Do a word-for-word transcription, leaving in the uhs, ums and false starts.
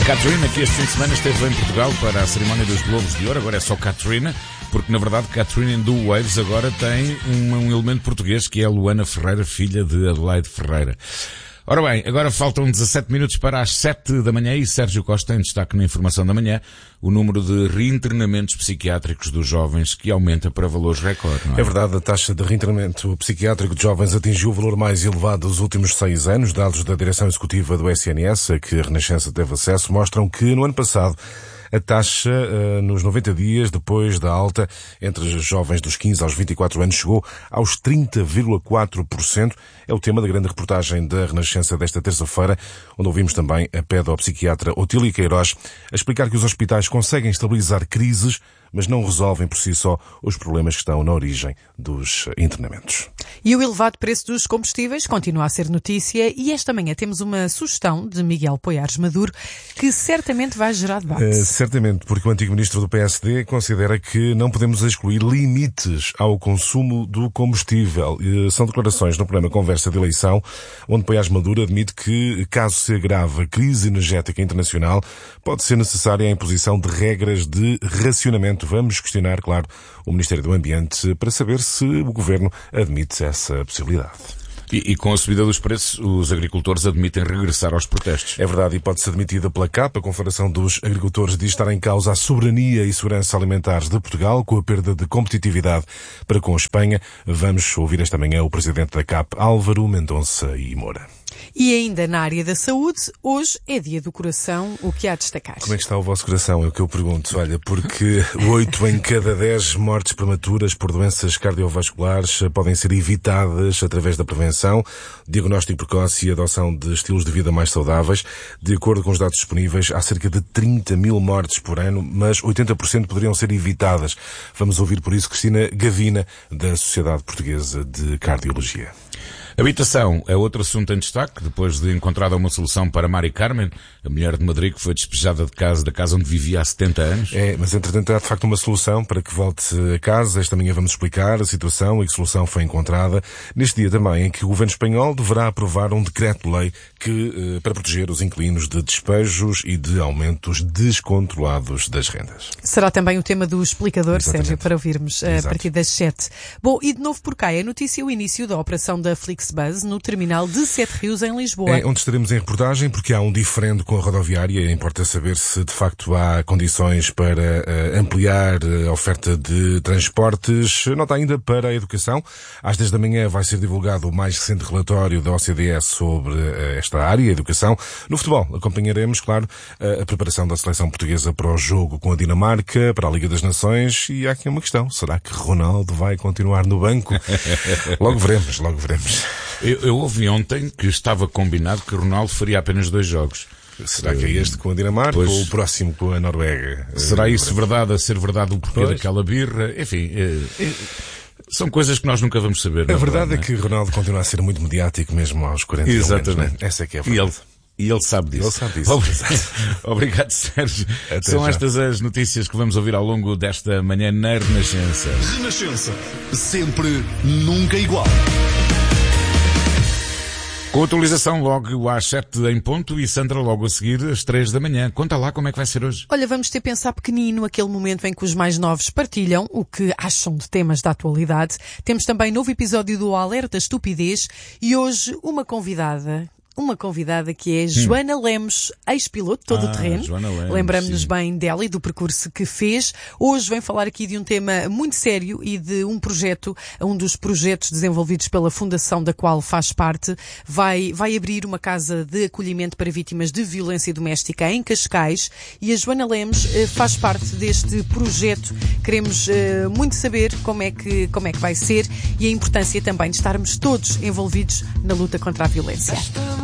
Catriona, que este fim de semana esteve em Portugal para a cerimónia dos Globos de Ouro. Agora é só Catriona, porque na verdade Catriona and the Waves agora tem um, um elemento português, que é a Luana Ferreira, filha de Adelaide Ferreira. Ora bem, agora faltam dezassete minutos para as sete da manhã e Sérgio Costa em destaque na informação da manhã o número de reinternamentos psiquiátricos dos jovens que aumenta para valores recorde. Não é? É verdade, a taxa de reinternamento psiquiátrico de jovens atingiu o valor mais elevado dos últimos seis anos. Dados da direção executiva do S N S, a que a Renascença teve acesso, mostram que no ano passado a taxa, uh, nos noventa dias depois da alta entre os jovens dos quinze aos vinte e quatro anos, chegou aos trinta vírgula quatro por cento. É o tema da grande reportagem da Renascença desta terça-feira, onde ouvimos também a pedopsiquiatra Otília Queiroz a explicar que os hospitais conseguem estabilizar crises, mas não resolvem por si só os problemas que estão na origem dos internamentos. E o elevado preço dos combustíveis continua a ser notícia e esta manhã temos uma sugestão de Miguel Poiares Maduro que certamente vai gerar debate. Uh, certamente, porque o antigo ministro do P S D considera que não podemos excluir limites ao consumo do combustível. Uh, são declarações no programa Conversa de Eleição, onde Poiares Maduro admite que, caso se agrave a crise energética internacional, pode ser necessária a imposição de regras de racionamento. Vamos questionar, claro, o Ministério do Ambiente para saber se o Governo admite essa possibilidade. E, e com a subida dos preços, os agricultores admitem regressar aos protestos. É verdade, e pode ser admitida pela C A P. A Confederação dos Agricultores diz estar em causa a soberania e segurança alimentares de Portugal, com a perda de competitividade para com a Espanha. Vamos ouvir esta manhã o presidente da C A P, Álvaro Mendonça e Moura. E ainda na área da saúde, hoje é dia do coração, o que há a destacar? Como é que está o vosso coração? É o que eu pergunto. Olha, porque oito em cada dez mortes prematuras por doenças cardiovasculares podem ser evitadas através da prevenção, diagnóstico precoce e adoção de estilos de vida mais saudáveis. De acordo com os dados disponíveis, há cerca de trinta mil mortes por ano, mas oitenta por cento poderiam ser evitadas. Vamos ouvir por isso Cristina Gavina, da Sociedade Portuguesa de Cardiologia. Habitação é outro assunto em destaque, depois de encontrada uma solução para Mari Carmen, a mulher de Madrid que foi despejada de casa, da casa onde vivia há setenta anos. É, mas entretanto há de facto uma solução para que volte a casa. Esta manhã vamos explicar a situação e que solução foi encontrada. Neste dia também em que o governo espanhol deverá aprovar um decreto-lei que, para proteger os inquilinos de despejos e de aumentos descontrolados das rendas. Será também o tema do explicador, Exatamente. Sérgio, para ouvirmos a Exato. partir das sete. Bom, e de novo por cá, é notícia o início da operação da Flixbus no terminal de Sete Rios, em Lisboa. É onde estaremos em reportagem, porque há um diferendo com a rodoviária. Importa saber se de facto há condições para uh, ampliar a oferta de transportes. Nota ainda para a educação. Às dez da manhã vai ser divulgado o mais recente relatório da O C D E sobre uh, esta área, a educação. No futebol, acompanharemos, claro, uh, a preparação da seleção portuguesa para o jogo com a Dinamarca, para a Liga das Nações. E há aqui uma questão. Será que Ronaldo vai continuar no banco? Logo veremos, logo veremos. Eu, eu ouvi ontem que estava combinado que Ronaldo faria apenas dois jogos. Será que é este com a Dinamarca pois, ou o próximo com a Noruega? Será isso verdade a ser verdade o porquê pois. daquela birra? Enfim, é, é, são coisas que nós nunca vamos saber. A verdade é é que Ronaldo continua a ser muito mediático mesmo aos quarenta anos. Exatamente. Essa é que é a verdade. verdade. E ele, e ele sabe disso. Ele sabe disso. Obrigado, Obrigado Sérgio. Até São já. estas as notícias que vamos ouvir ao longo desta manhã na Renascença. Renascença. Sempre, nunca igual. Com a atualização logo às sete em ponto e Sandra logo a seguir às três da manhã. Conta lá como é que vai ser hoje. Olha, vamos ter pensar pequenino aquele momento em que os mais novos partilham o que acham de temas da atualidade. Temos também novo episódio do Alerta Estupidez e hoje uma convidada... Uma convidada que é Joana hum. Lemos, ex-piloto todo o ah, terreno. Lembramos-nos bem dela e do percurso que fez. Hoje vem falar aqui de um tema muito sério e de um projeto, um dos projetos desenvolvidos pela fundação da qual faz parte. Vai, vai abrir uma casa de acolhimento para vítimas de violência doméstica em Cascais e a Joana Lemos eh, faz parte deste projeto. Queremos eh, muito saber como é que, como é que vai ser e a importância também de estarmos todos envolvidos na luta contra a violência.